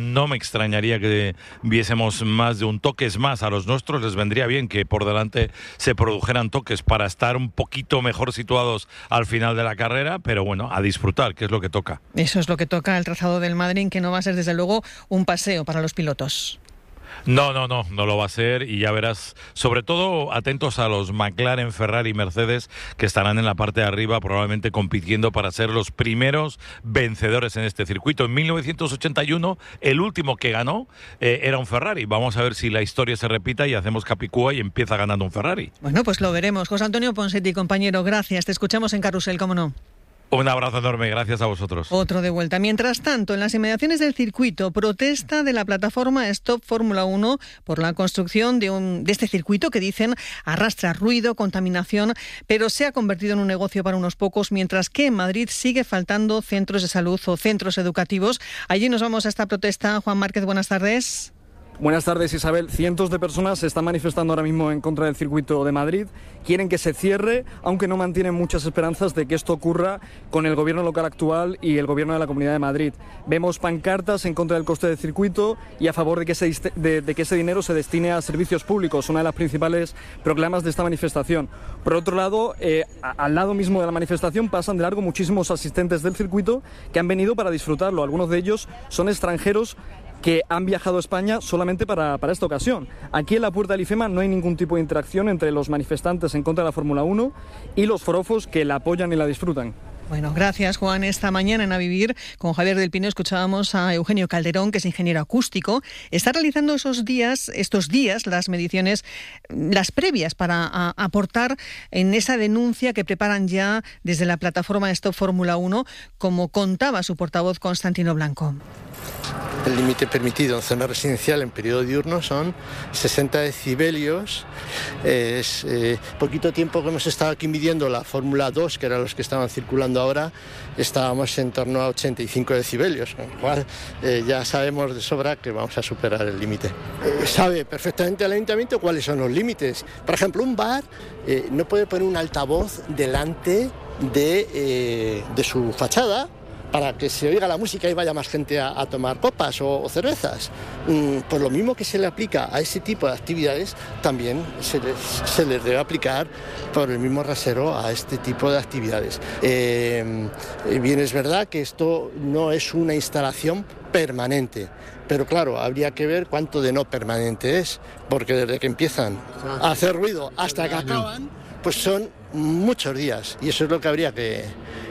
no me extrañaría que viésemos más de un toque. Es más, a los nuestros les vendría bien que por delante se produjeran toques para estar un poquito mejor situados al final de la carrera, pero bueno, a disfrutar, que es lo que toca. Eso es lo que toca el trazado del Madrid, que no va a ser desde luego un paseo para los pilotos. No lo va a ser, y ya verás, sobre todo atentos a los McLaren, Ferrari y Mercedes, que estarán en la parte de arriba probablemente compitiendo para ser los primeros vencedores en este circuito. En 1981 el último que ganó era un Ferrari. Vamos a ver si la historia se repita y hacemos Capicúa y empieza ganando un Ferrari. Bueno, pues lo veremos. José Antonio Ponseti, compañero, gracias. Te escuchamos en Carrusel, cómo no. Un abrazo enorme, gracias a vosotros. Otro de vuelta. Mientras tanto, en las inmediaciones del circuito, protesta de la plataforma Stop Fórmula 1 por la construcción de este circuito que dicen arrastra ruido, contaminación, pero se ha convertido en un negocio para unos pocos, mientras que en Madrid sigue faltando centros de salud o centros educativos. Allí nos vamos a esta protesta. Juan Márquez, buenas tardes. Buenas tardes, Isabel. Cientos de personas se están manifestando ahora mismo en contra del circuito de Madrid. Quieren que se cierre, aunque no mantienen muchas esperanzas de que esto ocurra con el gobierno local actual y el gobierno de la Comunidad de Madrid. Vemos pancartas en contra del coste del circuito y a favor de que ese dinero se destine a servicios públicos, una de las principales proclamas de esta manifestación. Por otro lado, al lado mismo de la manifestación pasan de largo muchísimos asistentes del circuito que han venido para disfrutarlo. Algunos de ellos son extranjeros que han viajado a España solamente para esta ocasión. Aquí en la puerta del IFEMA no hay ningún tipo de interacción entre los manifestantes en contra de la Fórmula 1 y los forofos que la apoyan y la disfrutan. Bueno, gracias, Juan. Esta mañana en A Vivir, con Javier del Pino, escuchábamos a Eugenio Calderón, que es ingeniero acústico. Está realizando estos días, las mediciones, las previas para aportar en esa denuncia que preparan ya desde la plataforma Stop Fórmula 1, como contaba su portavoz Constantino Blanco. El límite permitido en zona residencial en periodo diurno son 60 decibelios. Es poquito tiempo que hemos estado aquí midiendo la Fórmula 2, que eran los que estaban circulando ahora, estábamos en torno a 85 decibelios, con lo cual ya sabemos de sobra que vamos a superar el límite. Sabe perfectamente el ayuntamiento cuáles son los límites. Por ejemplo, un bar no puede poner un altavoz delante de su fachada para que se oiga la música y vaya más gente a tomar copas o cervezas. Pues lo mismo que se le aplica a ese tipo de actividades, también se les debe aplicar por el mismo rasero a este tipo de actividades. Bien, es verdad que esto no es una instalación permanente, pero claro, habría que ver cuánto de no permanente es, porque desde que empiezan a hacer ruido hasta que acaban, pues son muchos días, y eso es lo que habría que...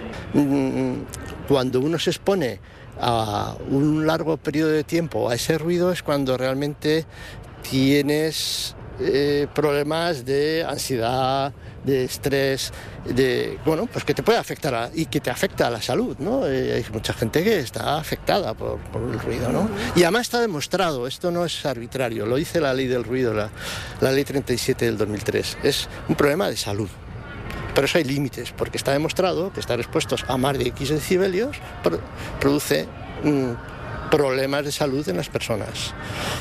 Cuando uno se expone a un largo periodo de tiempo a ese ruido es cuando realmente tienes problemas de ansiedad, de estrés, pues que te puede afectar y que te afecta a la salud, ¿no? Hay mucha gente que está afectada por el ruido, ¿no? Y además está demostrado, esto no es arbitrario, lo dice la ley del ruido, la ley 37 del 2003, es un problema de salud. Pero eso hay límites, porque está demostrado que estar expuestos a más de X decibelios produce problemas de salud en las personas.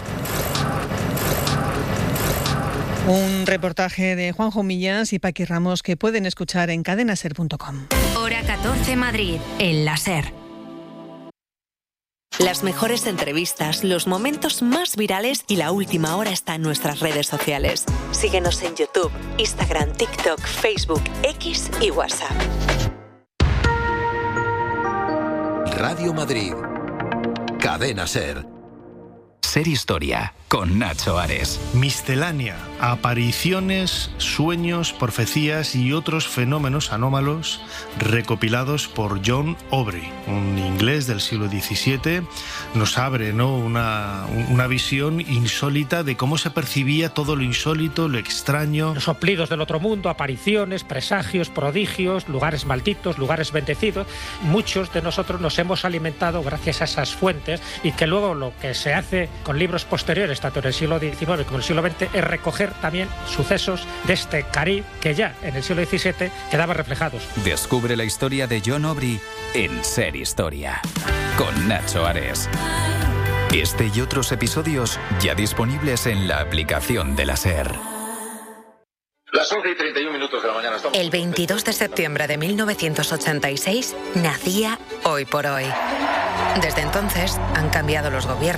Un reportaje de Juanjo Millás y Paqui Ramos que pueden escuchar en cadenaser.com. Hora 14 Madrid, en la SER. Las mejores entrevistas, los momentos más virales y la última hora está en nuestras redes sociales. Síguenos en YouTube, Instagram, TikTok, Facebook, X y WhatsApp. Radio Madrid. Cadena SER. SER Historia, con Nacho Ares. Miscelánea, apariciones, sueños, profecías y otros fenómenos anómalos recopilados por John Aubrey, un inglés del siglo XVII. Nos abre, ¿no?, una visión insólita de cómo se percibía todo lo insólito, lo extraño. Los soplidos del otro mundo, apariciones, presagios, prodigios, lugares malditos, lugares bendecidos. Muchos de nosotros nos hemos alimentado gracias a esas fuentes, y que luego lo que se hace con libros posteriores, tanto en el siglo XIX como en el siglo XX, es recoger también sucesos de este Caribe que ya en el siglo XVII quedaban reflejados. Descubre la historia de John Aubrey en SER Historia, con Nacho Ares. Este y otros episodios ya disponibles en la aplicación de la SER. Las 11:31 de la mañana. El 22 de septiembre de 1986 nacía Hoy por Hoy. Desde entonces han cambiado los gobiernos.